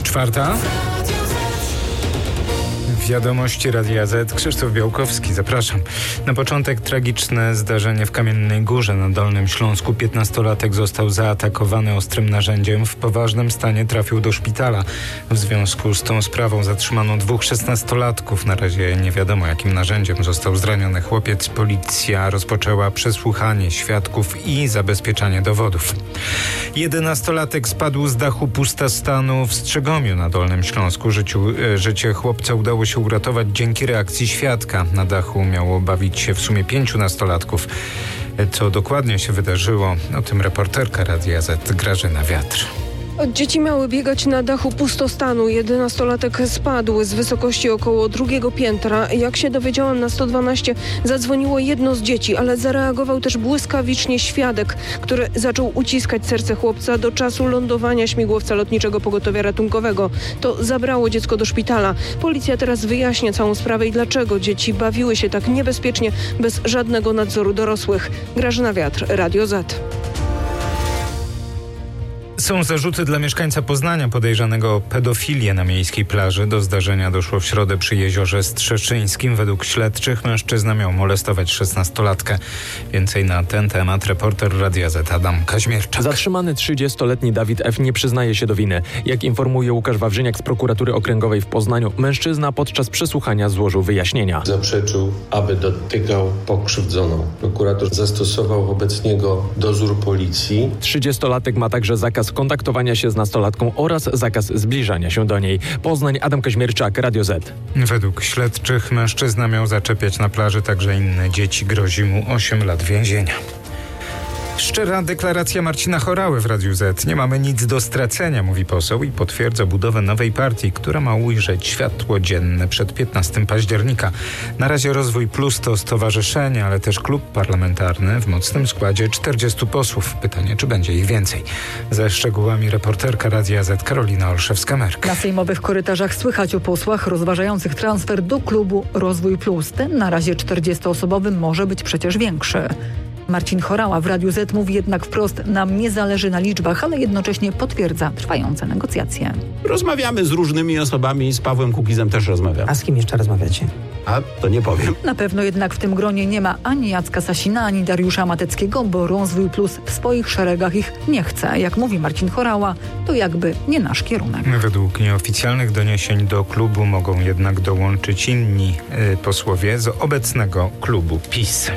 4. Wiadomości Radia Z. Krzysztof Białkowski, zapraszam. Na początek tragiczne zdarzenie w Kamiennej Górze na Dolnym Śląsku. 15-latek został zaatakowany ostrym narzędziem. W poważnym stanie trafił do szpitala. W związku z tą sprawą zatrzymano 2 16-latków. Na razie nie wiadomo, jakim narzędziem został zraniony chłopiec. Policja rozpoczęła przesłuchanie świadków i zabezpieczanie dowodów. 11-latek spadł z dachu pustostanu w Strzegomiu na Dolnym Śląsku. Życie chłopca udało się uratować dzięki reakcji świadka. Na dachu miało bawić się w sumie 5 nastolatków. Co dokładnie się wydarzyło, o tym reporterka Radia Z Grażyna Wiatr. Dzieci miały biegać na dachu pustostanu. 11-latek spadł z wysokości około 2. piętra. Jak się dowiedziałam, na 112 zadzwoniło jedno z dzieci, ale zareagował też błyskawicznie świadek, który zaczął uciskać serce chłopca do czasu lądowania śmigłowca lotniczego pogotowia ratunkowego. To zabrało dziecko do szpitala. Policja teraz wyjaśnia całą sprawę i dlaczego dzieci bawiły się tak niebezpiecznie bez żadnego nadzoru dorosłych. Grażyna Wiatr, Radio Z. Są zarzuty dla mieszkańca Poznania podejrzanego o pedofilię na miejskiej plaży. Do zdarzenia doszło w środę przy jeziorze Strzeszyńskim. Według śledczych mężczyzna miał molestować 16-latkę. Więcej na ten temat reporter Radia Z Adam Kaźmierczak. Zatrzymany 30-letni Dawid F. nie przyznaje się do winy. Jak informuje Łukasz Wawrzyniak z prokuratury okręgowej w Poznaniu, mężczyzna podczas przesłuchania złożył wyjaśnienia. Zaprzeczył, aby dotykał pokrzywdzoną. Prokurator zastosował wobec niego dozór policji. 30-latek ma także zakaz kontaktowania się z nastolatką oraz zakaz zbliżania się do niej. Poznań, Adam Kaźmierczak, Radio Z. Według śledczych mężczyzna miał zaczepiać na plaży także inne dzieci. Grozi mu 8 lat więzienia. Szczera deklaracja Marcina Horały w Radiu Z. Nie mamy nic do stracenia, mówi poseł i potwierdza budowę nowej partii, która ma ujrzeć światło dzienne przed 15 października. Na razie Rozwój Plus to stowarzyszenie, ale też klub parlamentarny w mocnym składzie 40 posłów. Pytanie, czy będzie ich więcej. Ze szczegółami reporterka Radia Z Karolina Olszewska-Merk. Na sejmowych korytarzach słychać o posłach rozważających transfer do klubu Rozwój Plus. Ten na razie 40-osobowy może być przecież większy. Marcin Horała w Radiu Z mówi jednak wprost: nam nie zależy na liczbach, ale jednocześnie potwierdza trwające negocjacje. Rozmawiamy z różnymi osobami, z Pawłem Kukizem też rozmawiam. A z kim jeszcze rozmawiacie? A to nie powiem. Na pewno jednak w tym gronie nie ma ani Jacka Sasina, ani Dariusza Mateckiego, bo Rozwój Plus w swoich szeregach ich nie chce. Jak mówi Marcin Horała, to jakby nie nasz kierunek. Według nieoficjalnych doniesień do klubu mogą jednak dołączyć inni posłowie z obecnego klubu PiS.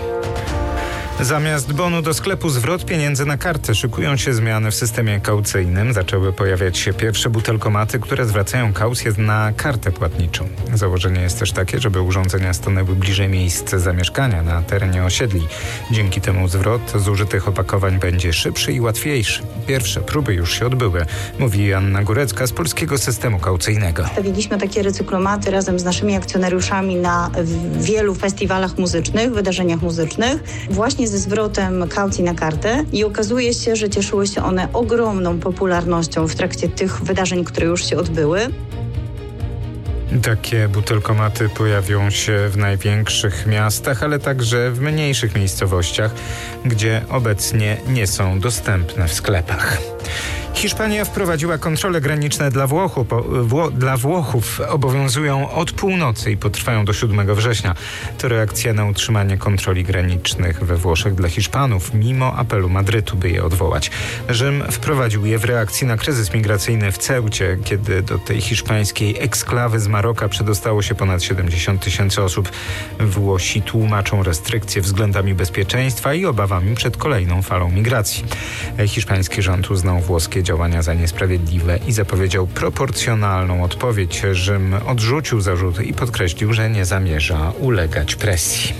Zamiast bonu do sklepu zwrot pieniędzy na kartę. Szykują się zmiany w systemie kaucyjnym. Zaczęły pojawiać się pierwsze butelkomaty, które zwracają kaucję na kartę płatniczą. Założenie jest też takie, żeby urządzenia stanęły bliżej miejsc zamieszkania na terenie osiedli. Dzięki temu zwrot zużytych opakowań będzie szybszy i łatwiejszy. Pierwsze próby już się odbyły, mówi Anna Górecka z Polskiego Systemu Kaucyjnego. Stawiliśmy takie recyklomaty razem z naszymi akcjonariuszami na wielu festiwalach muzycznych, wydarzeniach muzycznych, właśnie ze zwrotem kaucji na kartę i okazuje się, że cieszyły się one ogromną popularnością w trakcie tych wydarzeń, które już się odbyły. Takie butelkomaty pojawią się w największych miastach, ale także w mniejszych miejscowościach, gdzie obecnie nie są dostępne w sklepach. Hiszpania wprowadziła kontrole graniczne dla Włochów. Obowiązują od północy i potrwają do 7 września. To reakcja na utrzymanie kontroli granicznych we Włoszech dla Hiszpanów, mimo apelu Madrytu, by je odwołać. Rzym wprowadził je w reakcji na kryzys migracyjny w Ceucie, kiedy do tej hiszpańskiej eksklawy z Maroka przedostało się ponad 70 000 osób. Włosi tłumaczą restrykcje względami bezpieczeństwa i obawami przed kolejną falą migracji. Hiszpański rząd uznał włoskie działania za niesprawiedliwe i zapowiedział proporcjonalną odpowiedź. Rzym odrzucił zarzuty i podkreślił, że nie zamierza ulegać presji.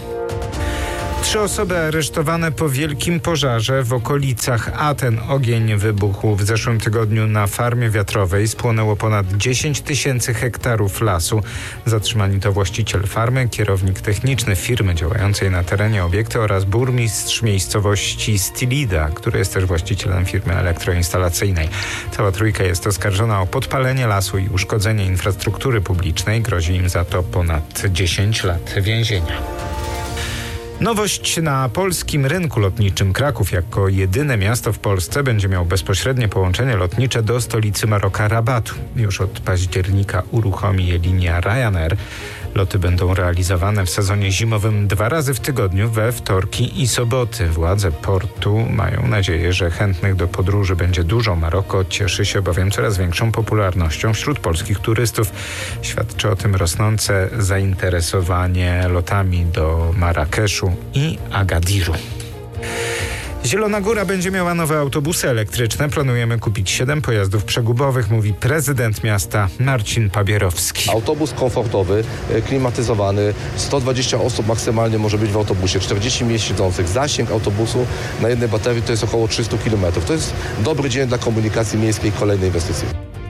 3 osoby aresztowane po wielkim pożarze w okolicach Aten. Ogień wybuchł w zeszłym tygodniu na farmie wiatrowej. Spłonęło ponad 10 000 hektarów lasu. Zatrzymani to właściciel farmy, kierownik techniczny firmy działającej na terenie obiektu oraz burmistrz miejscowości Stilida, który jest też właścicielem firmy elektroinstalacyjnej. Cała trójka jest oskarżona o podpalenie lasu i uszkodzenie infrastruktury publicznej. Grozi im za to ponad 10 lat więzienia. Nowość na polskim rynku lotniczym. Kraków jako jedyne miasto w Polsce będzie miał bezpośrednie połączenie lotnicze do stolicy Maroka, Rabatu. Już od października uruchomi je linia Ryanair. Loty będą realizowane w sezonie zimowym 2 razy w tygodniu, we wtorki i soboty. Władze portu mają nadzieję, że chętnych do podróży będzie dużo. Maroko cieszy się bowiem coraz większą popularnością wśród polskich turystów. Świadczy o tym rosnące zainteresowanie lotami do Marrakeszu i Agadiru. Zielona Góra będzie miała nowe autobusy elektryczne. Planujemy kupić 7 pojazdów przegubowych, mówi prezydent miasta Marcin Pabierowski. Autobus komfortowy, klimatyzowany, 120 osób maksymalnie może być w autobusie, 40 miejsc siedzących. Zasięg autobusu na jednej baterii to jest około 300 km. To jest dobry dzień dla komunikacji miejskiej, kolejnej inwestycji.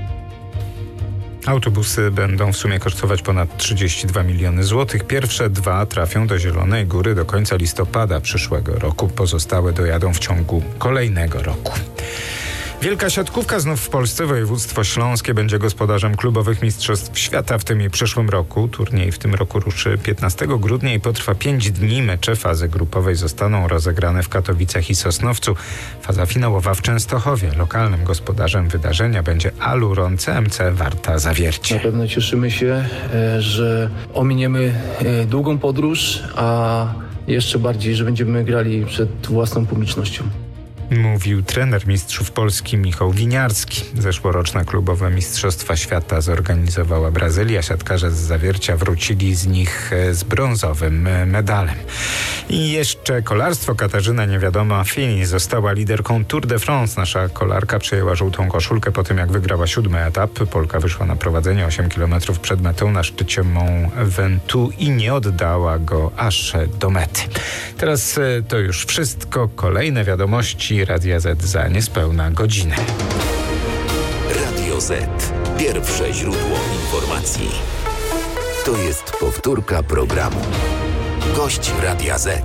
Autobusy będą w sumie kosztować ponad 32 miliony złotych. Pierwsze 2 trafią do Zielonej Góry do końca listopada przyszłego roku. Pozostałe dojadą w ciągu kolejnego roku. Wielka siatkówka znów w Polsce. Województwo śląskie będzie gospodarzem klubowych mistrzostw świata w tym i przyszłym roku. Turniej w tym roku ruszy 15 grudnia i potrwa 5 dni. Mecze fazy grupowej zostaną rozegrane w Katowicach i Sosnowcu. Faza finałowa w Częstochowie. Lokalnym gospodarzem wydarzenia będzie Aluron CMC Warta Zawiercie. Na pewno cieszymy się, że ominiemy długą podróż, a jeszcze bardziej, że będziemy grali przed własną publicznością. Mówił trener mistrzów Polski Michał Winiarski. Zeszłoroczne klubowe mistrzostwa świata zorganizowała Brazylia. Siatkarze z Zawiercia wrócili z nich z brązowym medalem. I jeszcze kolarstwo. Katarzyna Niewiadoma Fini została liderką Tour de France. Nasza kolarka przejęła żółtą koszulkę po tym, jak wygrała 7. etap. Polka wyszła na prowadzenie 8 km przed metą na szczycie Mont Ventoux i nie oddała go aż do mety. Teraz to już wszystko. Kolejne wiadomości Radia Z za niespełna godzinę. Radio Z. Pierwsze źródło informacji. To jest powtórka programu. Gość Radia Z.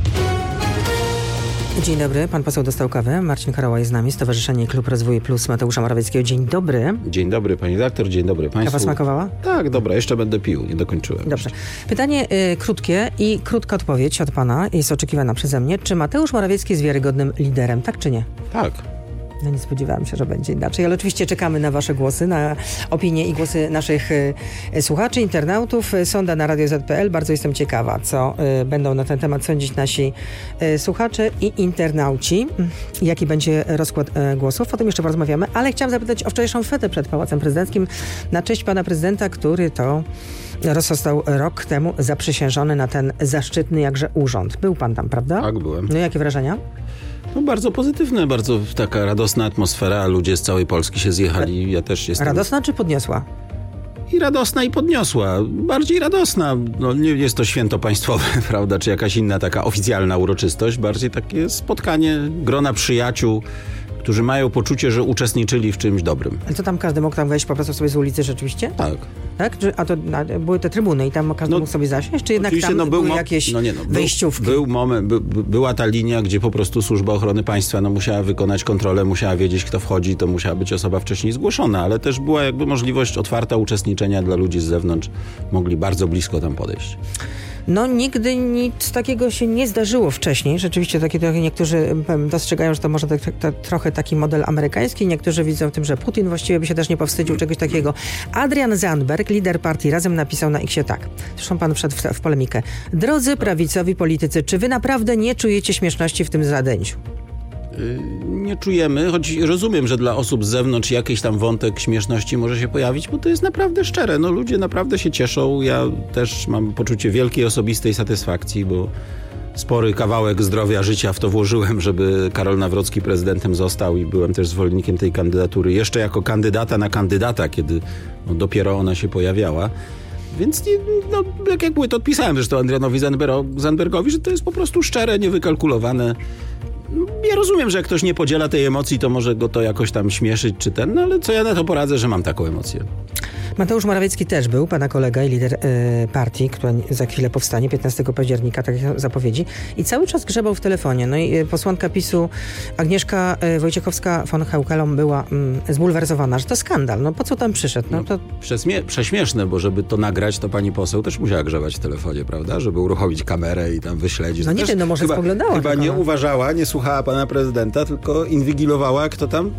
Dzień dobry, pan poseł dostał kawę. Marcin Horała jest z nami, Stowarzyszenie Klub Rozwoju Plus Mateusza Morawieckiego. Dzień dobry. Dzień dobry, pani redaktor, dzień dobry państwu. Kawa smakowała? Tak, dobra, jeszcze będę pił, nie dokończyłem. Dobrze. Pytanie krótkie i krótka odpowiedź od pana jest oczekiwana przeze mnie. Czy Mateusz Morawiecki jest wiarygodnym liderem, tak czy nie? Tak. No nie spodziewałam się, że będzie inaczej, ale oczywiście czekamy na wasze głosy, na opinie i głosy naszych słuchaczy, internautów. Sonda na radio.z.pl. Bardzo jestem ciekawa, co będą na ten temat sądzić nasi słuchacze i internauci. Jaki będzie rozkład głosów. O tym jeszcze porozmawiamy, ale chciałam zapytać o wczorajszą fetę przed Pałacem Prezydenckim na cześć pana prezydenta, który to został rok temu zaprzysiężony na ten zaszczytny jakże urząd. Był pan tam, prawda? Tak, byłem. No jakie wrażenia? No bardzo pozytywne, bardzo taka radosna atmosfera, ludzie z całej Polski się zjechali, ja też jestem... Radosna czy podniosła? I radosna i podniosła, bardziej radosna, no nie jest to święto państwowe, prawda, czy jakaś inna taka oficjalna uroczystość, bardziej takie spotkanie grona przyjaciół, którzy mają poczucie, że uczestniczyli w czymś dobrym. Ale co tam, każdy mógł tam wejść po prostu sobie z ulicy rzeczywiście? Tak. Tak? A to były te trybuny i tam każdy mógł sobie zasiąść? Czy jednak tam były jakieś wejściówki? Był moment, była ta linia, gdzie po prostu Służba Ochrony Państwa musiała wykonać kontrolę, musiała wiedzieć, kto wchodzi, to musiała być osoba wcześniej zgłoszona, ale też była jakby możliwość otwarta uczestniczenia dla ludzi z zewnątrz. Mogli bardzo blisko tam podejść. No nigdy nic takiego się nie zdarzyło wcześniej. Rzeczywiście takie trochę niektórzy dostrzegają, że to może trochę taki model amerykański. Niektórzy widzą w tym, że Putin właściwie by się też nie powstydził czegoś takiego. Adrian Zandberg, lider partii Razem, napisał na X-ie tak. Zresztą pan wszedł w polemikę. Drodzy prawicowi politycy, czy wy naprawdę nie czujecie śmieszności w tym zadęciu? Nie czujemy, choć rozumiem, że dla osób z zewnątrz jakiś tam wątek śmieszności może się pojawić, bo to jest naprawdę szczere. No ludzie naprawdę się cieszą. Ja też mam poczucie wielkiej osobistej satysfakcji, bo spory kawałek zdrowia, życia w to włożyłem, żeby Karol Nawrocki prezydentem został i byłem też zwolennikiem tej kandydatury. Jeszcze jako kandydata na kandydata, kiedy dopiero ona się pojawiała. Więc jak mówię, to odpisałem zresztą Adrianowi Zandbergowi, że to jest po prostu szczere, niewykalkulowane. Ja rozumiem, że jak ktoś nie podziela tej emocji, to może go to jakoś tam śmieszyć czy ale co ja na to poradzę, że mam taką emocję. Mateusz Morawiecki też był, pana kolega i lider partii, która za chwilę powstanie, 15 października, tak jak zapowiedzi. I cały czas grzebał w telefonie. No i posłanka PiS-u Agnieszka Wojciechowska-von Haukelom była zbulwersowana, że to skandal. No po co tam przyszedł? No to... Prześmieszne, bo żeby to nagrać, to pani poseł też musiała grzebać w telefonie, prawda? Żeby uruchomić kamerę i tam wyśledzić. No nie wiem, no może spoglądała. Chyba nie uważała, nie słuchała pana prezydenta, tylko inwigilowała, kto tam,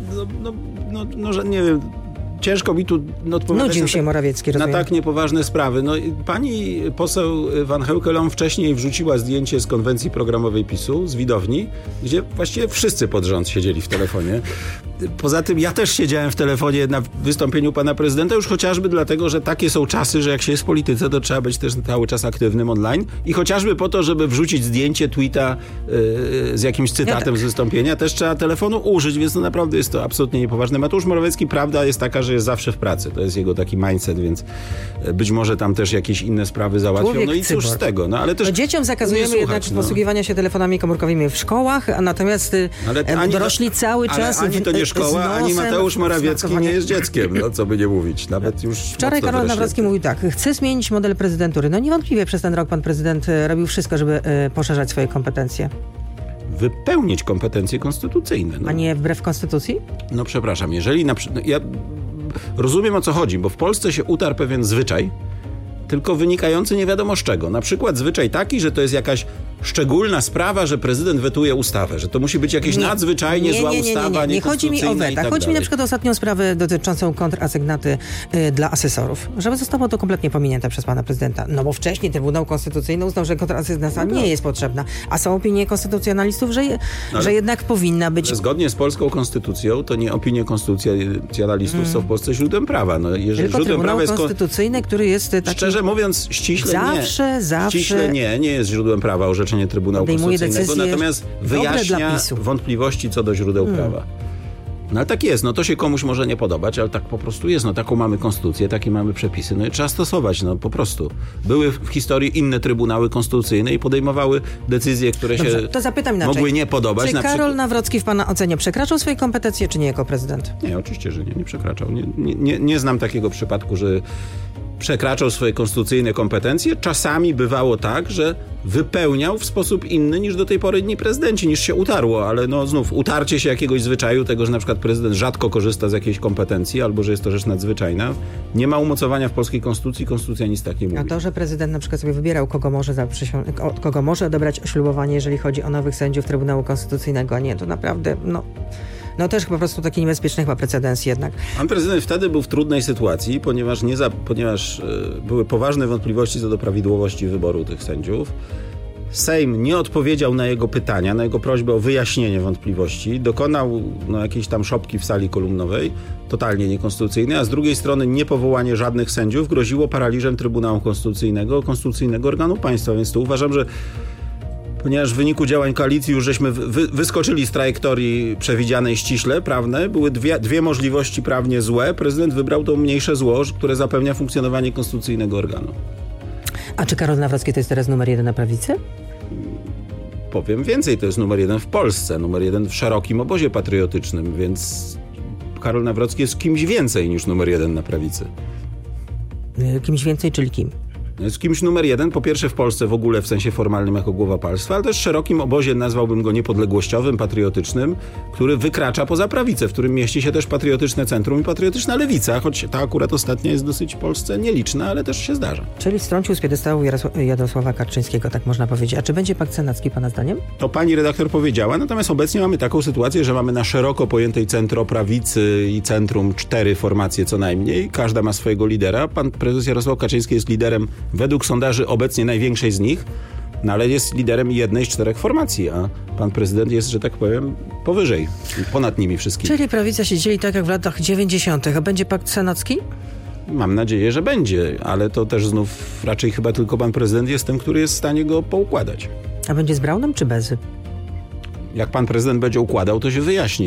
że nie wiem... Ciężko mi tu odpowiadać Nudził się Morawiecki, na tak niepoważne sprawy. No, pani poseł Van Heukelom wcześniej wrzuciła zdjęcie z konwencji programowej PiS-u, z widowni, gdzie właściwie wszyscy pod rząd siedzieli w telefonie. Poza tym ja też siedziałem w telefonie na wystąpieniu pana prezydenta, już chociażby dlatego, że takie są czasy, że jak się jest w polityce, to trzeba być też cały czas aktywnym online i chociażby po to, żeby wrzucić zdjęcie, tweeta z jakimś cytatem z wystąpienia, też trzeba telefonu użyć, więc naprawdę jest to absolutnie niepoważne. Mateusz Morawiecki, prawda jest taka, że jest zawsze w pracy. To jest jego taki mindset, więc być może tam też jakieś inne sprawy załatwią. Człowiek no i cóż z tego. No, ale też dzieciom zakazujemy jednak posługiwania się telefonami komórkowymi w szkołach, a natomiast dorośli cały czas ani to nie szkoła, ani Mateusz Morawiecki nie jest dzieckiem, no co by nie mówić. Nawet już wczoraj Karol Nawrocki mówił tak, chce zmienić model prezydentury. No niewątpliwie przez ten rok pan prezydent robił wszystko, żeby poszerzać swoje kompetencje. Wypełnić kompetencje konstytucyjne. No. A nie wbrew konstytucji? No przepraszam, jeżeli ja rozumiem, o co chodzi, bo w Polsce się utarł pewien zwyczaj, tylko wynikający nie wiadomo z czego. Na przykład zwyczaj taki, że to jest jakaś szczególna sprawa, że prezydent wetuje ustawę, że to musi być jakieś nadzwyczajnie zła ustawa, nie chodzi mi o weta. Chodzi mi na przykład o ostatnią sprawę dotyczącą kontrasygnaty dla asesorów. Żeby zostało to kompletnie pominięte przez pana prezydenta. No bo wcześniej Trybunał Konstytucyjny uznał, że kontrasygnata nie jest potrzebna. A są opinie konstytucjonalistów, że jednak powinna być... Zgodnie z polską konstytucją, to nie opinie konstytucjonalistów są w Polsce źródłem prawa. No, jeżeli tylko Trybunał Konstytucyjny, który jest taki... Szczerze mówiąc, ściśle nie jest źródłem prawa orzeczenie Trybunału Konstytucyjnego, natomiast wyjaśnia wątpliwości co do źródeł prawa. No ale tak jest, no to się komuś może nie podobać, ale tak po prostu jest, no taką mamy konstytucję, takie mamy przepisy, no i trzeba stosować, no po prostu. Były w historii inne trybunały konstytucyjne i podejmowały decyzje, które się mogły nie podobać. Czy Karol Nawrocki w pana ocenie przekraczał swoje kompetencje, czy nie jako prezydent? Nie, oczywiście, że nie przekraczał. Nie znam takiego przypadku, że przekraczał swoje konstytucyjne kompetencje. Czasami bywało tak, że wypełniał w sposób inny niż do tej pory inni prezydenci, niż się utarło, ale no znów utarcie się jakiegoś zwyczaju, tego, że na przykład prezydent rzadko korzysta z jakiejś kompetencji, albo że jest to rzecz nadzwyczajna. Nie ma umocowania w polskiej konstytucji, konstytucja nic takiego nie mówi. A to, że prezydent na przykład sobie wybierał, kogo może odebrać ślubowanie, jeżeli chodzi o nowych sędziów Trybunału Konstytucyjnego, nie, to naprawdę, no też po prostu taki niebezpieczny chyba precedens jednak. Pan prezydent wtedy był w trudnej sytuacji, ponieważ były poważne wątpliwości co do prawidłowości wyboru tych sędziów. Sejm nie odpowiedział na jego pytania, na jego prośbę o wyjaśnienie wątpliwości. Dokonał jakiejś tam szopki w sali kolumnowej, totalnie niekonstytucyjnej, a z drugiej strony niepowołanie żadnych sędziów groziło paraliżem Trybunału Konstytucyjnego, konstytucyjnego organu państwa. Więc tu uważam, że ponieważ w wyniku działań koalicji już żeśmy wyskoczyli z trajektorii przewidzianej ściśle, prawne, były dwie możliwości prawnie złe. Prezydent wybrał to mniejsze zło, które zapewnia funkcjonowanie konstytucyjnego organu. A czy Karol Nawrocki to jest teraz numer 1 na prawicy? Powiem więcej, to jest numer 1 w Polsce, numer 1 w szerokim obozie patriotycznym, więc Karol Nawrocki jest kimś więcej niż numer 1 na prawicy. Kimś więcej, czyli kim? Jest kimś numer 1, po pierwsze w Polsce w ogóle w sensie formalnym jako głowa państwa, ale też w szerokim obozie, nazwałbym go niepodległościowym, patriotycznym, który wykracza poza prawicę, w którym mieści się też patriotyczne centrum i patriotyczna lewica, choć ta akurat ostatnia jest dosyć w Polsce nieliczna, ale też się zdarza. Czyli strącił z piedestału Jarosława Kaczyńskiego, tak można powiedzieć. A czy będzie pakt senacki pana zdaniem? To pani redaktor powiedziała, natomiast obecnie mamy taką sytuację, że mamy na szeroko pojętej centroprawicy i centrum 4 formacje co najmniej. Każda ma swojego lidera. Pan prezes Jarosław Kaczyński jest liderem według sondaży obecnie największej z nich, no ale jest liderem jednej z 4 formacji, a pan prezydent jest, że tak powiem, powyżej, ponad nimi wszystkimi. Czyli prawica się dzieli tak jak w latach 90. A będzie pakt senacki? Mam nadzieję, że będzie, ale to też znów raczej chyba tylko pan prezydent jest tym, który jest w stanie go poukładać. A będzie z Braunem czy bez? Jak pan prezydent będzie układał, to się wyjaśni.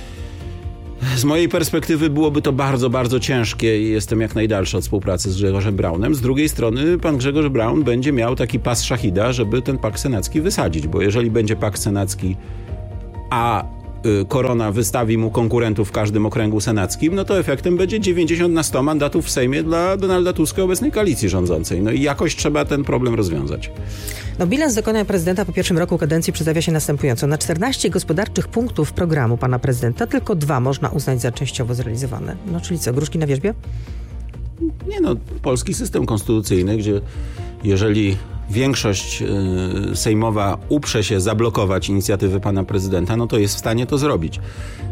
Z mojej perspektywy byłoby to bardzo, bardzo ciężkie i jestem jak najdalszy od współpracy z Grzegorzem Braunem. Z drugiej strony pan Grzegorz Braun będzie miał taki pas szachida, żeby ten pakt senacki wysadzić, bo jeżeli będzie pakt senacki, a Korona wystawi mu konkurentów w każdym okręgu senackim, no to efektem będzie 90/100 mandatów w Sejmie dla Donalda Tuska, obecnej koalicji rządzącej. No i jakoś trzeba ten problem rozwiązać. No, bilans dokonań prezydenta po pierwszym roku kadencji przedstawia się następująco. Na 14 gospodarczych punktów programu pana prezydenta tylko 2 można uznać za częściowo zrealizowane. No czyli co, gruszki na wierzbie? Nie no, polski system konstytucyjny, gdzie jeżeli większość sejmowa uprze się zablokować inicjatywy pana prezydenta, no to jest w stanie to zrobić.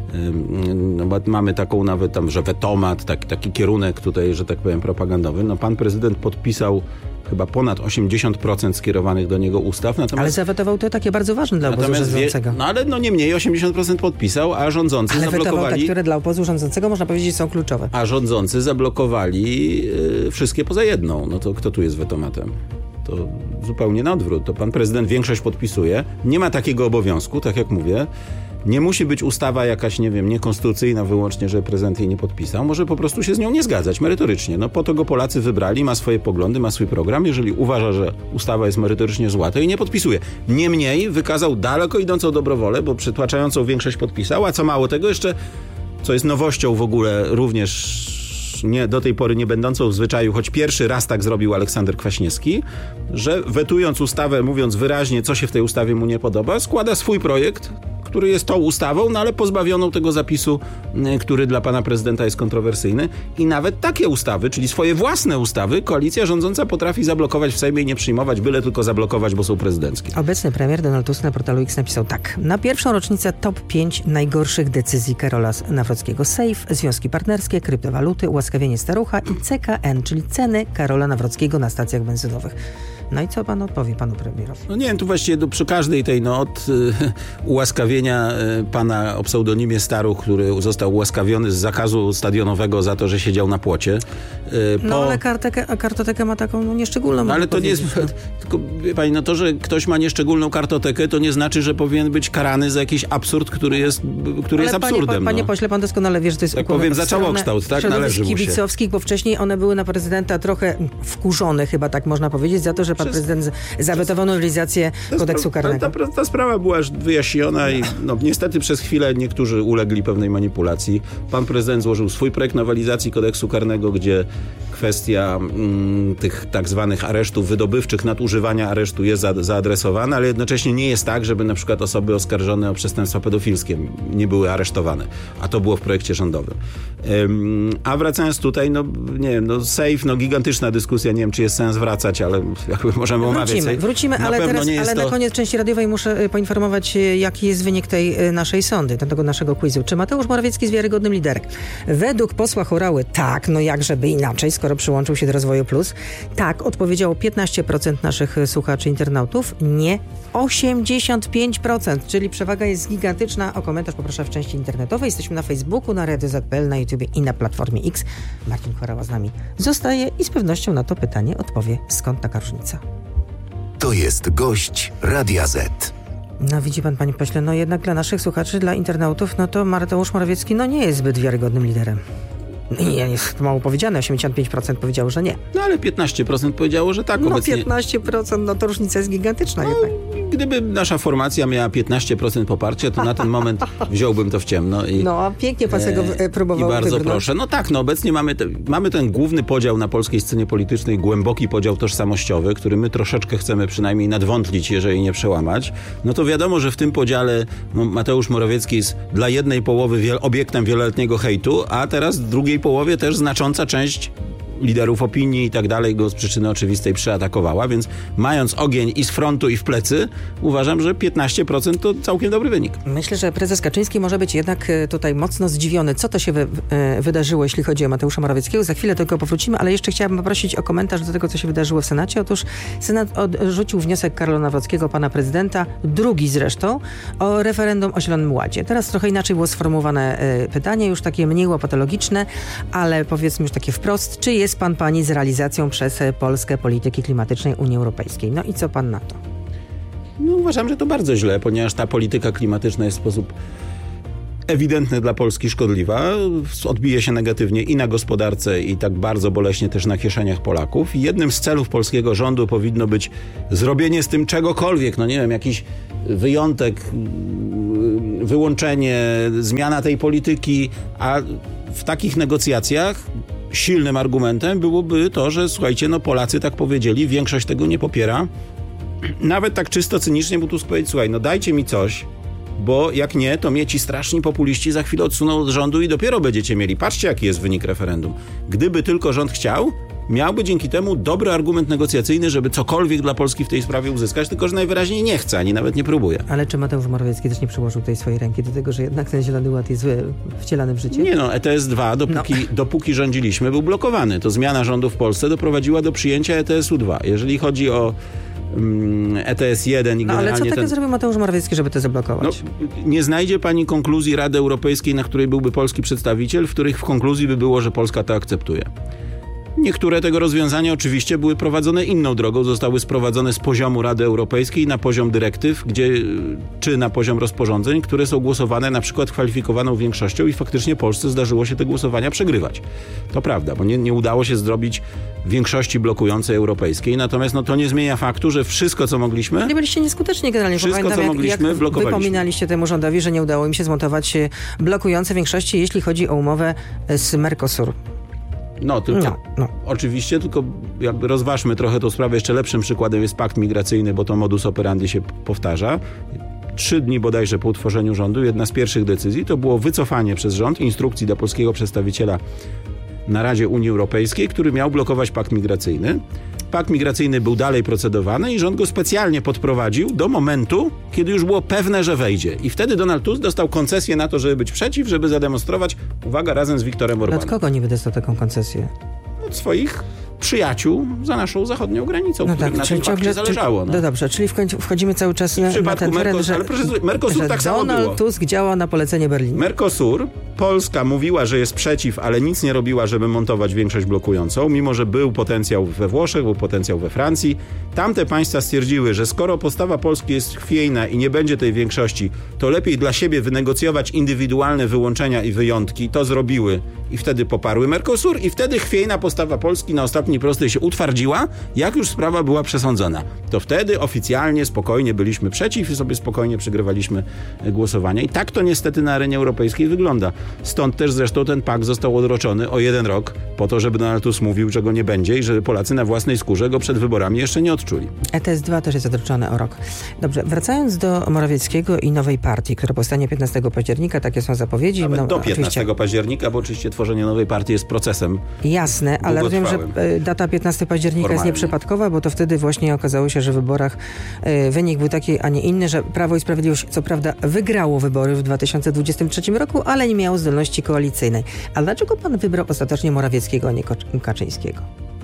No, mamy taką nawet tam, że wetomat, taki kierunek tutaj, że tak powiem, propagandowy. No, pan prezydent podpisał chyba ponad 80% skierowanych do niego ustaw. Natomiast, ale zawetował to takie bardzo ważne dla obozu rządzącego. No ale no nie mniej 80% podpisał, a rządzący zablokowali... Ale wetował te, które dla obozu rządzącego można powiedzieć są kluczowe. A rządzący zablokowali wszystkie poza jedną. No to kto tu jest wetomatem? To zupełnie na odwrót. To pan prezydent większość podpisuje. Nie ma takiego obowiązku, tak jak mówię. Nie musi być ustawa jakaś, nie wiem, niekonstytucyjna wyłącznie, że prezydent jej nie podpisał. Może po prostu się z nią nie zgadzać merytorycznie. No po to go Polacy wybrali, ma swoje poglądy, ma swój program. Jeżeli uważa, że ustawa jest merytorycznie zła, to jej nie podpisuje. Niemniej wykazał daleko idącą dobrowolę, bo przytłaczającą większość podpisał, a co mało tego jeszcze, co jest nowością w ogóle również nie, do tej pory nie będącą w zwyczaju, choć pierwszy raz tak zrobił Aleksander Kwaśniewski, że wetując ustawę, mówiąc wyraźnie, co się w tej ustawie mu nie podoba, składa swój projekt, który jest tą ustawą, no ale pozbawioną tego zapisu, który dla pana prezydenta jest kontrowersyjny. I nawet takie ustawy, czyli swoje własne ustawy, koalicja rządząca potrafi zablokować w Sejmie i nie przyjmować, byle tylko zablokować, bo są prezydenckie. Obecny premier Donald Tusk na portalu X napisał tak. Na pierwszą rocznicę top 5 najgorszych decyzji Karola Nawrockiego. Sejf, związki partnerskie, kryptowaluty, ułaskawienie starucha i CKN, czyli ceny Karola Nawrockiego na stacjach benzynowych. No i co pan odpowie panu premierowi? No nie wiem, tu właściwie przy każdej tej, od ułaskawienia pana o pseudonimie Staruch, który został ułaskawiony z zakazu stadionowego za to, że siedział na płocie. Ale kartotekę ma taką nieszczególną. No, ale to nie jest, tylko wie pani, to, że ktoś ma nieszczególną kartotekę, to nie znaczy, że powinien być karany za jakiś absurd, który jest absurdem. Panie pośle, pan doskonale wie, że to jest tak powiem, za całokształt, tak? Należy mu się. Kibicowskich, bo wcześniej one były na prezydenta trochę wkurzone, chyba tak można powiedzieć, za to, że pan prezydent zawetował nowelizację kodeksu karnego. Ta sprawa była już wyjaśniona i niestety przez chwilę niektórzy ulegli pewnej manipulacji. Pan prezydent złożył swój projekt nowelizacji kodeksu karnego, gdzie kwestia tych tak zwanych aresztów wydobywczych, nadużywania aresztu jest zaadresowana, ale jednocześnie nie jest tak, żeby na przykład osoby oskarżone o przestępstwa pedofilskie nie były aresztowane. A to było w projekcie rządowym. A wracając tutaj, nie wiem, Sejf, gigantyczna dyskusja, nie wiem, czy jest sens wracać, ale jakby możemy omawiać. Wrócimy, ale na koniec części radiowej muszę poinformować, jaki jest wynik tej naszej sondy, tego naszego quizu. Czy Mateusz Morawiecki jest wiarygodnym liderem? Według posła Horały tak, jakżeby inaczej, skoro przyłączył się do Rozwoju Plus. Tak, odpowiedziało 15% naszych słuchaczy, internautów. Nie 85%, czyli przewaga jest gigantyczna. O komentarz poproszę w części internetowej. Jesteśmy na Facebooku, na Radio ZPL, na YouTubie i na Platformie X. Marcin Horała z nami zostaje i z pewnością na to pytanie odpowie, skąd taka różnica. To jest gość Radia Z. Widzi pan, panie pośle, jednak dla naszych słuchaczy, dla internautów, to Mateusz Morawiecki nie jest zbyt wiarygodnym liderem. Nie, jest mało powiedziane, 85% powiedziało, że nie. Ale 15% powiedziało, że tak. Obecnie. 15%, to różnica jest gigantyczna jednak. Gdyby nasza formacja miała 15% poparcia, to na ten moment wziąłbym to w ciemno. A pięknie pan tego próbował I bardzo wybrnąć. proszę. Obecnie mamy ten główny podział na polskiej scenie politycznej, głęboki podział tożsamościowy, który my troszeczkę chcemy przynajmniej nadwątlić, jeżeli nie przełamać. To wiadomo, że w tym podziale Mateusz Morawiecki jest dla jednej połowy obiektem wieloletniego hejtu, a teraz w drugiej połowie też znacząca część liderów opinii i tak dalej go z przyczyny oczywistej przeatakowała, więc mając ogień i z frontu i w plecy, uważam, że 15% to całkiem dobry wynik. Myślę, że prezes Kaczyński może być jednak tutaj mocno zdziwiony, co to się wydarzyło, jeśli chodzi o Mateusza Morawieckiego. Za chwilę do tego powrócimy, ale jeszcze chciałabym poprosić o komentarz do tego, co się wydarzyło w Senacie. Otóż Senat odrzucił wniosek Karola Nawrockiego, pana prezydenta, drugi zresztą, o referendum o Zielonym Ładzie. Teraz trochę inaczej było sformułowane pytanie, już takie mniej łopatologiczne, ale powiedzmy już takie wprost. Czy jest pan, pani z realizacją przez Polskę polityki klimatycznej Unii Europejskiej? I co pan na to? Uważam, że to bardzo źle, ponieważ ta polityka klimatyczna jest w sposób ewidentny dla Polski szkodliwa. Odbije się negatywnie i na gospodarce, i tak bardzo boleśnie też na kieszeniach Polaków. I jednym z celów polskiego rządu powinno być zrobienie z tym czegokolwiek, jakiś wyjątek wyłączenie, zmiana tej polityki, a w takich negocjacjach silnym argumentem byłoby to, że słuchajcie, no Polacy tak powiedzieli, większość tego nie popiera. Nawet tak czysto cynicznie mógł tu powiedzieć, słuchaj, no dajcie mi coś, bo jak nie, to mnie ci straszni populiści za chwilę odsuną od rządu i dopiero będziecie mieli. Patrzcie, jaki jest wynik referendum. Gdyby tylko rząd chciał, miałby dzięki temu dobry argument negocjacyjny, żeby cokolwiek dla Polski w tej sprawie uzyskać, tylko że najwyraźniej nie chce, ani nawet nie próbuje. Ale czy Mateusz Morawiecki też nie przyłożył tej swojej ręki do tego, że jednak ten Zielony Ład jest wcielany w życie? Nie no, ETS-2 dopóki rządziliśmy, był blokowany. To zmiana rządu w Polsce doprowadziła do przyjęcia ETS-2. Jeżeli chodzi o ETS-1 i ale co takiego zrobił Mateusz Morawiecki, żeby to zablokować? No, nie znajdzie pani konkluzji Rady Europejskiej, na której byłby polski przedstawiciel, w których w konkluzji by było, że Polska to akceptuje. Niektóre tego rozwiązania oczywiście były prowadzone inną drogą, zostały sprowadzone z poziomu Rady Europejskiej na poziom dyrektyw, czy na poziom rozporządzeń, które są głosowane na przykład kwalifikowaną większością i faktycznie Polsce zdarzyło się te głosowania przegrywać. To prawda, bo nie udało się zrobić większości blokującej europejskiej, natomiast to nie zmienia faktu, że wszystko, co mogliśmy... Nie byliście nieskuteczni generalnie. Wszystko, co mogliśmy, blokowaliśmy. Wypominaliście temu rządowi, że nie udało im się zmontować blokujące większości, jeśli chodzi o umowę z Mercosur. Oczywiście, tylko jakby rozważmy trochę tą sprawę. Jeszcze lepszym przykładem jest pakt migracyjny, bo to modus operandi się powtarza. 3 dni bodajże po utworzeniu rządu, jedna z pierwszych decyzji to było wycofanie przez rząd instrukcji dla polskiego przedstawiciela na Radzie Unii Europejskiej, który miał blokować pakt migracyjny. Pakt migracyjny był dalej procedowany i rząd go specjalnie podprowadził do momentu, kiedy już było pewne, że wejdzie. I wtedy Donald Tusk dostał koncesję na to, żeby być przeciw, żeby zademonstrować, uwaga, razem z Viktorem Orbánem. Od kogo niby dostał taką koncesję? Od swoich przyjaciół za naszą zachodnią granicą, którym na tym fakcie zależało. No dobrze, czyli wchodzimy cały czas na ten teren, że Mercosur tak samo było. Donald Tusk działa na polecenie Berlina. Mercosur, Polska mówiła, że jest przeciw, ale nic nie robiła, żeby montować większość blokującą, mimo że był potencjał we Włoszech, był potencjał we Francji. Tamte państwa stwierdziły, że skoro postawa Polski jest chwiejna i nie będzie tej większości, to lepiej dla siebie wynegocjować indywidualne wyłączenia i wyjątki. To zrobiły i wtedy poparły Mercosur i wtedy chwiejna postawa Polski na ostatniej prostej się utwardziła, jak już sprawa była przesądzona. To wtedy oficjalnie, spokojnie byliśmy przeciw i sobie spokojnie przegrywaliśmy głosowania. I tak to niestety na arenie europejskiej wygląda. Stąd też zresztą ten pakt został odroczony o 1 rok, po to, żeby Donald Tusk mówił, że go nie będzie i żeby Polacy na własnej skórze go przed wyborami jeszcze nie odczuli. ETS-2 też jest odroczony o rok. Dobrze, wracając do Morawieckiego i nowej partii, która powstanie 15 października, takie są zapowiedzi. Nawet do 15 października, bo oczywiście tworzenie nowej partii jest procesem. Jasne, ale rozumiem, że data 15 października jest nieprzypadkowa, bo to wtedy właśnie okazało się, że w wyborach wynik był taki, a nie inny, że Prawo i Sprawiedliwość co prawda wygrało wybory w 2023 roku, ale nie miało zdolności koalicyjnej. A dlaczego pan wybrał ostatecznie Morawieckiego, a nie Kaczyńskiego?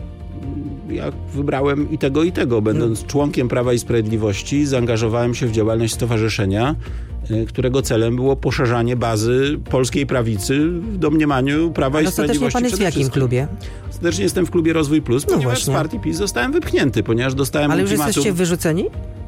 Ja wybrałem i tego. Będąc członkiem Prawa i Sprawiedliwości, zaangażowałem się w działalność stowarzyszenia, którego celem było poszerzanie bazy polskiej prawicy w domniemaniu Prawa i Sprawiedliwości. Pan jest w jakim klubie? Serdecznie jestem w klubie Rozwój Plus, ponieważ z partii PiS zostałem wypchnięty, ponieważ dostałem ultimatum. Ale już jesteście wyrzuceni?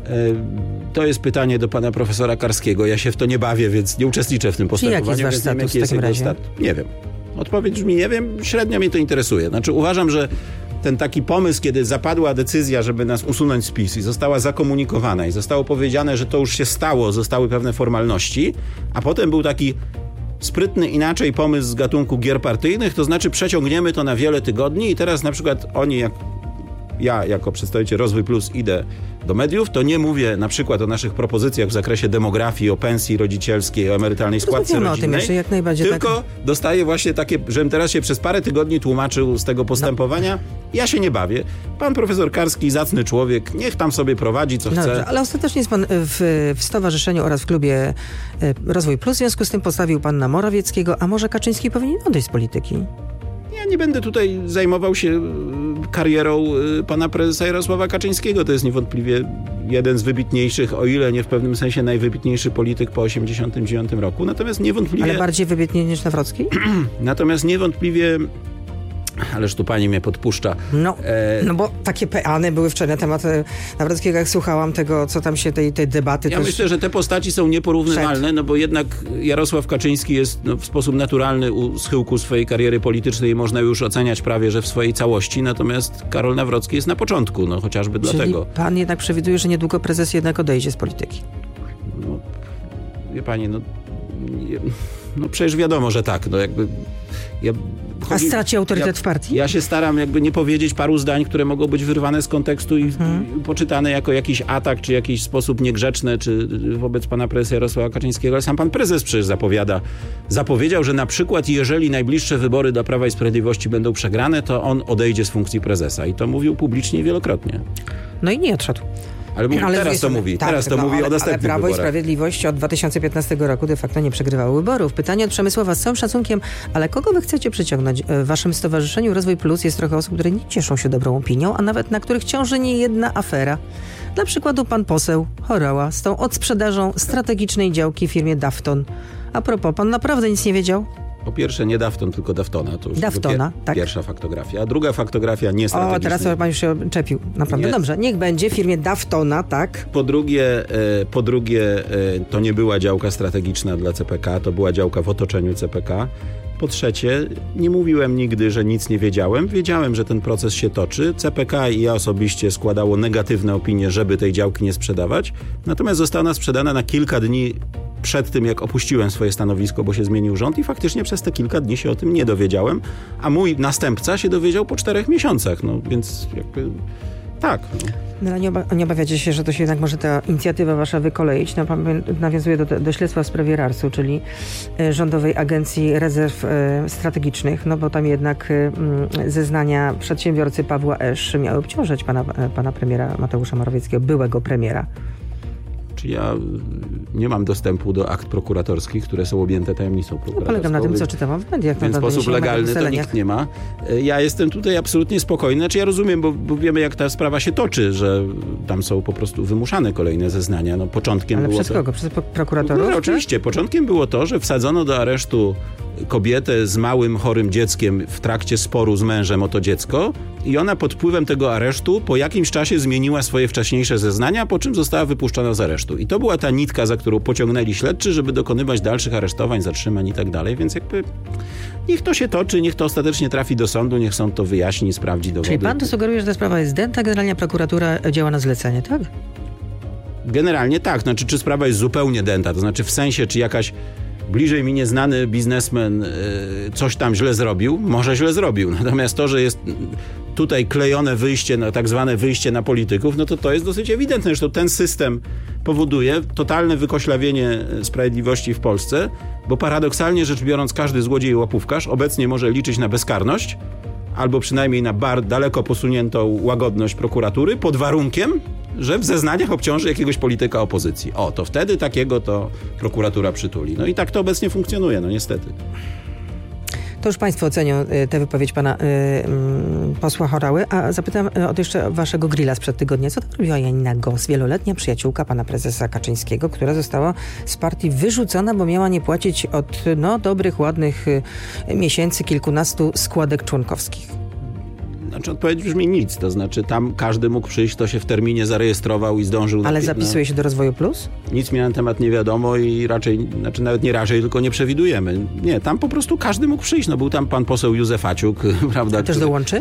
To jest pytanie do pana profesora Karskiego. Ja się w to nie bawię, więc nie uczestniczę w tym postępowaniu. Jaki jest wasz status w takim razie? Nie wiem. Odpowiedź brzmi nie wiem. Średnio mnie to interesuje. Znaczy uważam, że ten taki pomysł, kiedy zapadła decyzja, żeby nas usunąć z PiS i została zakomunikowana i zostało powiedziane, że to już się stało, zostały pewne formalności, a potem był taki sprytny inaczej pomysł z gatunku gier partyjnych, to znaczy przeciągniemy to na wiele tygodni i teraz na przykład oni, ja jako przedstawiciel Rozwój Plus idę do mediów, to nie mówię na przykład o naszych propozycjach w zakresie demografii, o pensji rodzicielskiej, o emerytalnej składce rodzinnej, o tym jak najbardziej tylko dostaję właśnie takie, żebym teraz się przez parę tygodni tłumaczył z tego postępowania. Ja się nie bawię. Pan profesor Karski, zacny człowiek, niech tam sobie prowadzi, co chce. Dobrze, ale ostatecznie jest pan w stowarzyszeniu oraz w klubie Rozwój Plus, w związku z tym postawił pan na Morawieckiego, a może Kaczyński powinien odejść z polityki? Ja nie będę tutaj zajmował się karierą pana prezesa Jarosława Kaczyńskiego. To jest niewątpliwie jeden z wybitniejszych, o ile nie w pewnym sensie najwybitniejszy polityk po 1989 roku. Natomiast niewątpliwie... Ale bardziej wybitnie niż Nawrocki? Natomiast niewątpliwie... Ależ tu pani mnie podpuszcza. No bo takie peany były wczoraj na temat Nawrockiego, jak słuchałam tego, co tam się tej debaty... Ja myślę, że te postaci są nieporównywalne, no bo jednak Jarosław Kaczyński jest w sposób naturalny u schyłku swojej kariery politycznej i można już oceniać prawie, że w swojej całości, natomiast Karol Nawrocki jest na początku, chociażby dlatego. Czyli pan jednak przewiduje, że niedługo prezes jednak odejdzie z polityki? Wie pani, No przecież wiadomo, że tak. No jakby... A straci autorytet w partii? Ja się staram jakby nie powiedzieć paru zdań, które mogą być wyrwane z kontekstu i poczytane jako jakiś atak, czy jakiś sposób niegrzeczny, czy wobec pana prezesa Jarosława Kaczyńskiego, ale sam pan prezes przecież zapowiedział, że na przykład jeżeli najbliższe wybory do Prawa i Sprawiedliwości będą przegrane, to on odejdzie z funkcji prezesa. I to mówił publicznie wielokrotnie. No i nie odszedł. Ale teraz to mówi. Tak, teraz to mówi o następnych ale Prawo wyborach. i Sprawiedliwość od 2015 roku de facto nie przegrywało wyborów. Pytanie od Przemysława z całym szacunkiem, ale kogo wy chcecie przyciągnąć? W waszym stowarzyszeniu Rozwój Plus jest trochę osób, które nie cieszą się dobrą opinią, a nawet na których ciąży nie jedna afera. Dla przykładu pan poseł Horała z tą odsprzedażą strategicznej działki firmie Dafton. A propos, pan naprawdę nic nie wiedział? Po pierwsze nie Dafton, tylko Daftona. To już Daftona, tak. Pierwsza faktografia. A druga faktografia nie strategiczna. O, teraz pan już się czepił. Naprawdę. Nie. Dobrze, niech będzie w firmie Daftona, tak? Po drugie, to nie była działka strategiczna dla CPK, to była działka w otoczeniu CPK. Po trzecie, nie mówiłem nigdy, że nic nie wiedziałem. Wiedziałem, że ten proces się toczy. CPK i ja osobiście składało negatywne opinie, żeby tej działki nie sprzedawać. Natomiast została ona sprzedana na kilka dni przed tym, jak opuściłem swoje stanowisko, bo się zmienił rząd i faktycznie przez te kilka dni się o tym nie dowiedziałem, a mój następca się dowiedział po 4 miesiącach. No więc jakby tak. No, ale nie obawiacie się, że to się jednak może ta inicjatywa wasza wykoleić? Nawiązuje do śledztwa w sprawie RARS-u, czyli Rządowej Agencji Rezerw Strategicznych, no bo tam jednak zeznania przedsiębiorcy Pawła Esz miały obciążać pana premiera Mateusza Morawieckiego, byłego premiera. Czy ja nie mam dostępu do akt prokuratorskich, które są objęte tajemnicą prokuratorską. Polegam na tym, co czytam w mediach. W sposób legalny to nikt nie ma. Ja jestem tutaj absolutnie spokojny. Znaczy ja rozumiem, bo wiemy, jak ta sprawa się toczy, że tam są po prostu wymuszane kolejne zeznania. No, początkiem ale było przez kogo? Przez prokuratorów? No, oczywiście. Początkiem było to, że wsadzono do aresztu kobietę z małym, chorym dzieckiem w trakcie sporu z mężem o to dziecko i ona pod wpływem tego aresztu po jakimś czasie zmieniła swoje wcześniejsze zeznania, po czym została wypuszczona z aresztu. I to była ta nitka, za którą pociągnęli śledczy, żeby dokonywać dalszych aresztowań, zatrzymań i tak dalej, więc jakby niech to się toczy, niech to ostatecznie trafi do sądu, niech sąd to wyjaśni, sprawdzi dowody. Czyli pan to sugeruje, że ta sprawa jest dęta, generalnie prokuratura działa na zlecenie, tak? Generalnie tak. Znaczy, czy sprawa jest zupełnie dęta, to znaczy w sensie, czy jakaś bliżej mi nieznany biznesmen coś tam źle zrobił, może źle zrobił. Natomiast to, że jest tutaj klejone wyjście, tak zwane wyjście na polityków, no to jest dosyć ewidentne. Zresztą ten system powoduje totalne wykoślawienie sprawiedliwości w Polsce, bo paradoksalnie rzecz biorąc każdy złodziej i łapówkarz obecnie może liczyć na bezkarność, albo przynajmniej na daleko posuniętą łagodność prokuratury, pod warunkiem, że w zeznaniach obciąży jakiegoś polityka opozycji. O, to wtedy takiego to prokuratura przytuli. No i tak to obecnie funkcjonuje, no niestety. To już państwo ocenią tę wypowiedź pana posła Horały, a zapytam jeszcze waszego grilla sprzed tygodnia. Co tam robiła Janina Gos, wieloletnia przyjaciółka pana prezesa Kaczyńskiego, która została z partii wyrzucona, bo miała nie płacić od dobrych, ładnych miesięcy kilkunastu składek członkowskich? Znaczy odpowiedź brzmi nic, to znaczy tam każdy mógł przyjść, kto się w terminie zarejestrował i zdążył. Ale zapisuje się do Rozwoju Plus? Nic mi na ten temat nie wiadomo i raczej, znaczy nawet nie raczej, tylko nie przewidujemy. Nie, tam po prostu każdy mógł przyjść. No był tam pan poseł Józefaciuk, prawda? A też dołączy?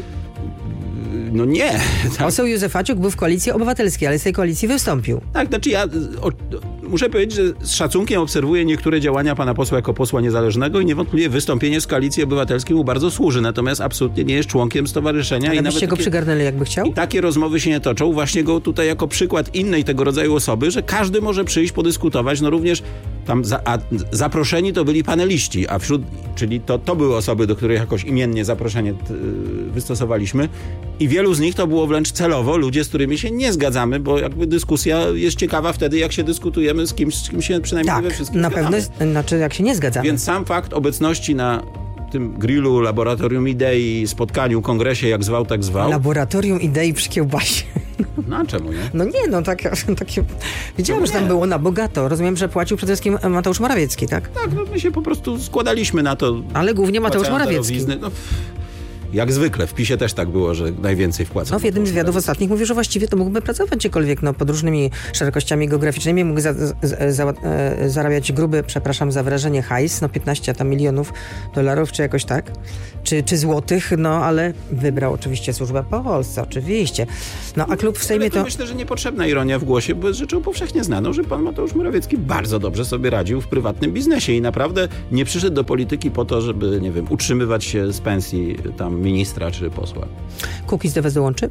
No nie. Poseł Józefaciuk był w Koalicji Obywatelskiej, ale z tej koalicji wystąpił. Tak, znaczy ja muszę powiedzieć, że z szacunkiem obserwuję niektóre działania pana posła jako posła niezależnego i niewątpliwie wystąpienie z Koalicji Obywatelskiej mu bardzo służy, natomiast absolutnie nie jest członkiem stowarzyszenia. Ale byście go przygarnęli, jakby chciał? I takie rozmowy się nie toczą. Właśnie go tutaj jako przykład innej tego rodzaju osoby, że każdy może przyjść, podyskutować, no również tam zaproszeni to byli paneliści, a czyli to były osoby, do których jakoś imiennie zaproszenie wystosowaliśmy i wielu z nich to było wręcz celowo ludzie, z którymi się nie zgadzamy, bo jakby dyskusja jest ciekawa wtedy, jak się dyskutujemy z kim się przynajmniej we wszystkim na pewno, znaczy jak się nie zgadzamy. Więc sam fakt obecności na tym grillu, laboratorium idei, spotkaniu, kongresie, jak zwał, tak zwał. Laboratorium idei przy kiełbasie. No a czemu nie? No nie, takie... Wiedziałem, że tam było na bogato. Rozumiem, że płacił przede wszystkim Mateusz Morawiecki, tak? Tak, no my się po prostu składaliśmy na to. Ale głównie Mateusz Morawiecki. Jak zwykle, w PiS-ie też tak było, że najwięcej wpłaca. No w jednym z wywiadów ostatnich mówił, że właściwie to mógłby pracować gdziekolwiek, pod różnymi szerokościami geograficznymi, mógł zarabiać gruby, za wyrażenie, hajs, 15 tam milionów dolarów, czy jakoś tak, czy złotych, ale wybrał oczywiście służbę po Polsce, oczywiście. A klub w Sejmie to... Myślę, że niepotrzebna ironia w głosie, bo jest rzeczą powszechnie znaną, że pan Mateusz Morawiecki bardzo dobrze sobie radził w prywatnym biznesie i naprawdę nie przyszedł do polityki po to, żeby, nie wiem, utrzymywać się z pensji tam ministra czy posła. Kukiz do was dołączy?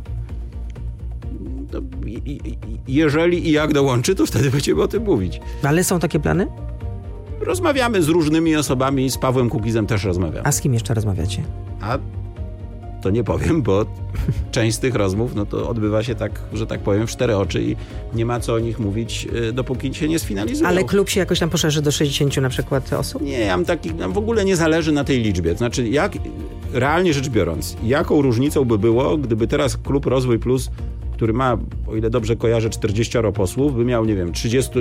Jeżeli i jak dołączy, to wtedy będziemy o tym mówić. Ale są takie plany? Rozmawiamy z różnymi osobami, z Pawłem Kukizem też rozmawiamy. A z kim jeszcze rozmawiacie? A to nie powiem, bo część z tych rozmów to odbywa się tak, że tak powiem, w 4 oczy i nie ma co o nich mówić, dopóki się nie sfinalizują. Ale klub się jakoś tam poszerzy do 60 na przykład osób? Nie, nam w ogóle nie zależy na tej liczbie. Znaczy, realnie rzecz biorąc, jaką różnicą by było, gdyby teraz klub Rozwój Plus, który ma, o ile dobrze kojarzę, 40 posłów, by miał, nie wiem,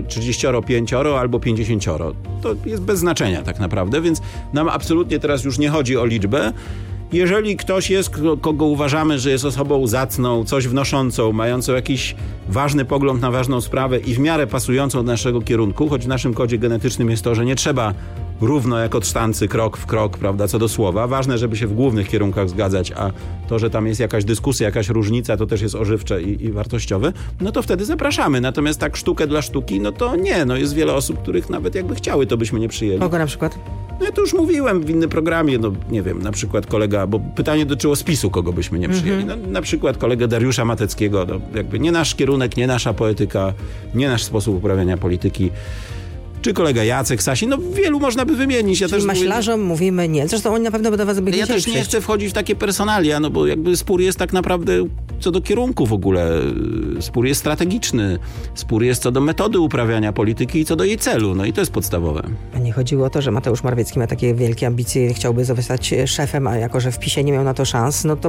35 albo 50. To jest bez znaczenia tak naprawdę, więc nam absolutnie teraz już nie chodzi o liczbę. Jeżeli ktoś jest, kogo uważamy, że jest osobą zacną, coś wnoszącą, mającą jakiś ważny pogląd na ważną sprawę i w miarę pasującą do naszego kierunku, choć w naszym kodzie genetycznym jest to, że nie trzeba równo jak od sztancy, krok w krok, prawda, co do słowa. Ważne, żeby się w głównych kierunkach zgadzać, a to, że tam jest jakaś dyskusja, jakaś różnica, to też jest ożywcze i wartościowe, to wtedy zapraszamy. Natomiast tak sztukę dla sztuki, to nie. Jest wiele osób, których nawet jakby chciały, to byśmy nie przyjęli. Kogo na przykład? Ja to już mówiłem w innym programie, nie wiem, na przykład kolega, bo pytanie dotyczyło spisu, kogo byśmy nie przyjęli. Na przykład kolegę Dariusza Mateckiego, jakby nie nasz kierunek, nie nasza poetyka, nie nasz sposób uprawiania polityki. Czy kolega Jacek Sasin, wielu można by wymienić. Ja też maślarzom mówimy nie. Zresztą oni na pewno by do was by Ja też nie chcę wchodzić w takie personalia, bo jakby spór jest tak naprawdę co do kierunku w ogóle. Spór jest strategiczny. Spór jest co do metody uprawiania polityki i co do jej celu. I to jest podstawowe. A nie chodziło o to, że Mateusz Morawiecki ma takie wielkie ambicje i chciałby zostać szefem, a jako, że w PiS-ie nie miał na to szans, to...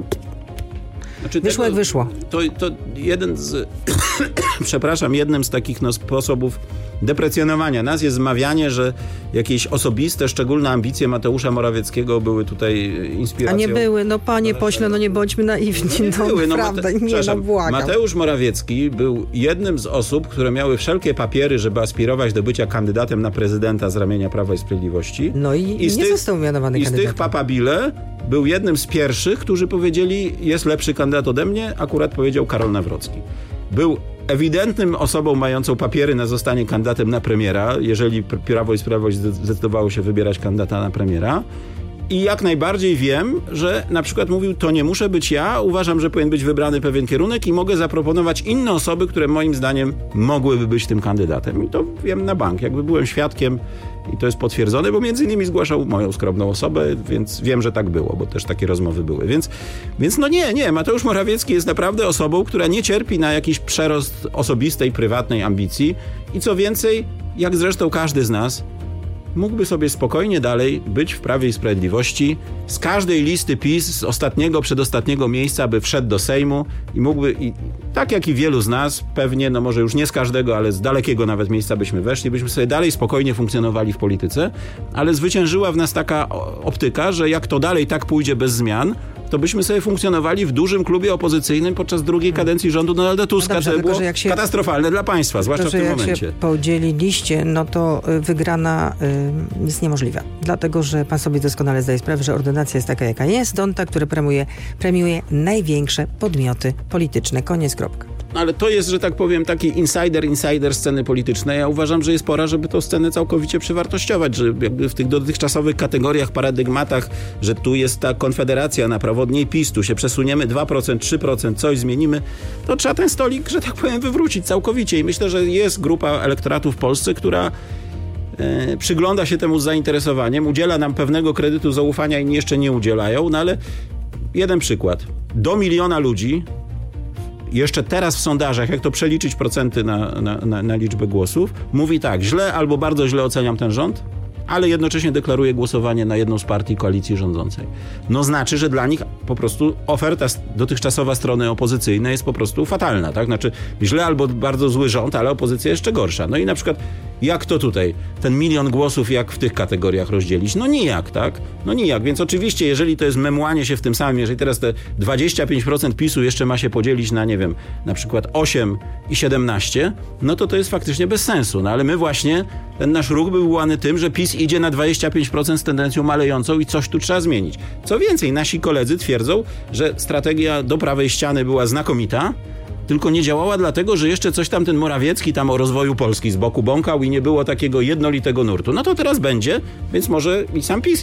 wyszło jak wyszło. To jeden z... jednym z takich sposobów deprecjonowania nas jest zmawianie, że jakieś osobiste, szczególne ambicje Mateusza Morawieckiego były tutaj inspiracją. A nie były, panie pośle, nie bądźmy naiwni. Prawda, błagam. Mateusz Morawiecki był jednym z osób, które miały wszelkie papiery, żeby aspirować do bycia kandydatem na prezydenta z ramienia Prawa i Sprawiedliwości. I nie został mianowany kandydatem. I z tych papabile był jednym z pierwszych, którzy powiedzieli, jest lepszy kandydat ode mnie, akurat powiedział Karol Nawrocki. Był ewidentnym osobą mającą papiery na zostanie kandydatem na premiera, jeżeli Prawo i Sprawiedliwość zdecydowało się wybierać kandydata na premiera. I jak najbardziej wiem, że na przykład mówił, to nie muszę być ja, uważam, że powinien być wybrany pewien kierunek i mogę zaproponować inne osoby, które moim zdaniem mogłyby być tym kandydatem. I to wiem na bank. Jakby byłem świadkiem i to jest potwierdzone, bo między innymi zgłaszał moją skromną osobę, więc wiem, że tak było, bo też takie rozmowy były. Więc nie. Mateusz Morawiecki jest naprawdę osobą, która nie cierpi na jakiś przerost osobistej, prywatnej ambicji i co więcej, jak zresztą każdy z nas, mógłby sobie spokojnie dalej być w Prawie i Sprawiedliwości, z każdej listy PiS, z ostatniego, przedostatniego miejsca, by wszedł do Sejmu i mógłby, tak jak i wielu z nas, pewnie, może już nie z każdego, ale z dalekiego nawet miejsca byśmy weszli, byśmy sobie dalej spokojnie funkcjonowali w polityce, ale zwyciężyła w nas taka optyka, że jak to dalej tak pójdzie bez zmian, to byśmy sobie funkcjonowali w dużym klubie opozycyjnym podczas drugiej kadencji rządu Donalda Tuska, co było katastrofalne dla państwa, zwłaszcza w tym momencie. Jak się podzieliliście, to wygrana jest niemożliwa. Dlatego, że pan sobie doskonale zdaje sprawę, że ordynacja jest taka, jaka jest. Donta, który premiuje największe podmioty polityczne. Koniec, kropka. Ale to jest, że tak powiem, taki insider sceny politycznej. Ja uważam, że jest pora, żeby tę scenę całkowicie przywartościować, że jakby w tych dotychczasowych kategoriach, paradygmatach, że tu jest ta konfederacja na prawo od niej PiS, tu się przesuniemy 2%, 3%, coś zmienimy, to trzeba ten stolik, że tak powiem, wywrócić całkowicie. I myślę, że jest grupa elektoratu w Polsce, która przygląda się temu z zainteresowaniem, udziela nam pewnego kredytu zaufania, inni jeszcze nie udzielają, ale jeden przykład. Do 1 miliona ludzi jeszcze teraz w sondażach, jak to przeliczyć procenty na liczbę głosów, mówi tak, źle albo bardzo źle oceniam ten rząd, ale jednocześnie deklaruje głosowanie na jedną z partii koalicji rządzącej. Znaczy, że dla nich po prostu oferta dotychczasowa strony opozycyjnej jest po prostu fatalna, tak? Znaczy źle albo bardzo zły rząd, ale opozycja jeszcze gorsza. I na przykład Jak to tutaj? Ten 1 milion głosów jak w tych kategoriach rozdzielić? No nijak, tak? No nijak. Więc oczywiście, jeżeli to jest memłanie się w tym samym, jeżeli teraz te 25% PiS-u jeszcze ma się podzielić na, nie wiem, na przykład 8 i 17, no to jest faktycznie bez sensu. No ale my właśnie, ten nasz ruch był wywołany tym, że PiS idzie na 25% z tendencją malejącą i coś tu trzeba zmienić. Co więcej, nasi koledzy twierdzą, że strategia do prawej ściany była znakomita, tylko nie działała dlatego, że jeszcze coś tam ten Morawiecki tam o rozwoju Polski z boku bąkał i nie było takiego jednolitego nurtu. No to teraz będzie, więc może i sam PiS